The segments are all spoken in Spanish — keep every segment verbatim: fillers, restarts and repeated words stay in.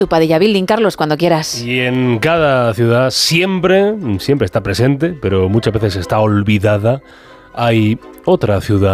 Tu Padilla Building, Carlos, cuando quieras. Y en cada ciudad siempre, siempre está presente, pero muchas veces está olvidada, hay otra ciudad.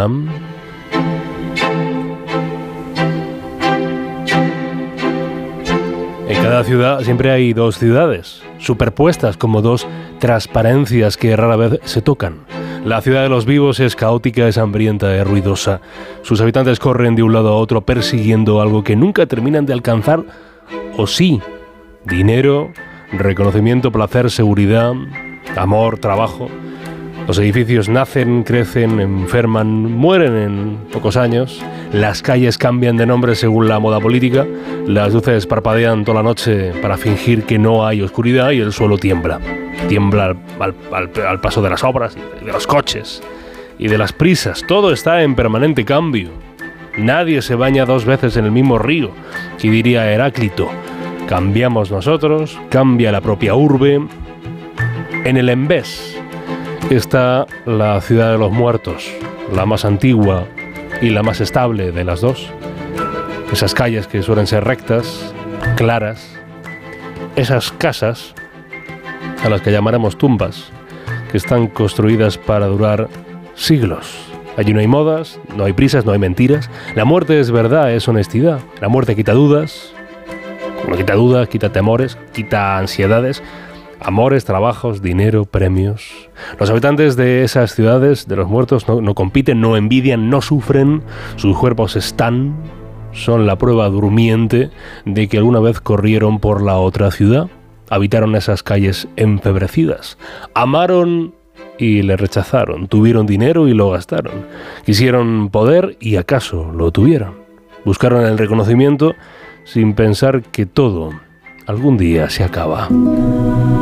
En cada ciudad siempre hay dos ciudades, superpuestas como dos transparencias que rara vez se tocan. La ciudad de los vivos es caótica, es hambrienta, es ruidosa. Sus habitantes corren de un lado a otro persiguiendo algo que nunca terminan de alcanzar, o sí, dinero, reconocimiento, placer, seguridad, amor, trabajo. Los edificios nacen, crecen, enferman, mueren en pocos años. Las calles cambian de nombre según la moda política. Las luces parpadean toda la noche para fingir que no hay oscuridad y el suelo tiembla. Tiembla al, al, al, al paso de las obras, y de los coches y de las prisas. Todo está en permanente cambio. Nadie se baña dos veces en el mismo río, que diría Heráclito. Cambiamos nosotros, cambia la propia urbe. En el Envés está la ciudad de los muertos, la más antigua y la más estable de las dos. Esas calles que suelen ser rectas, claras, esas casas a las que llamaremos tumbas, que están construidas para durar siglos. Allí no hay modas, no hay prisas, no hay mentiras. La muerte es verdad, es honestidad. La muerte quita dudas, no quita dudas, quita temores, quita ansiedades. Amores, trabajos, dinero, premios. Los habitantes de esas ciudades de los muertos no, no compiten, no envidian, no sufren. Sus cuerpos están, son la prueba durmiente de que alguna vez corrieron por la otra ciudad. Habitaron esas calles enfebrecidas. Amaron y le rechazaron. Tuvieron dinero y lo gastaron. Quisieron poder y acaso lo tuvieron. Buscaron el reconocimiento sin pensar que todo algún día se acaba.